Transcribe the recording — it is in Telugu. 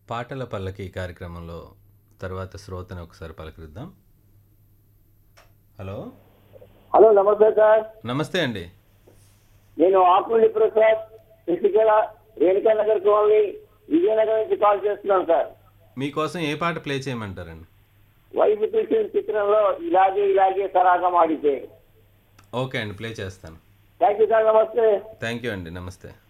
పాటల పల్లకి కార్యక్రమంలో తర్వాత శ్రోతని ఒకసారి పలకరిద్దాం. హలో. హలో, నమస్తే సార్. నమస్తే అండి. నేను ఆకుమల్లి ప్రసాద్, ఇసుకేల రేణుకానగర్ కాలనీ, విజయనగరం నుంచి కాల్ చేస్తున్నాను సార్. మీకోసం ఏ పాట ప్లే చేయమంటారండి? వైపు చూసిన చిత్రంలో ఇలాగే ఇలాగే సరాగం ఆడితే. ఓకే అండి, ప్లే చేస్తాను. Thank you sir. నమస్తే. థ్యాంక్ యూ అండి, నమస్తే.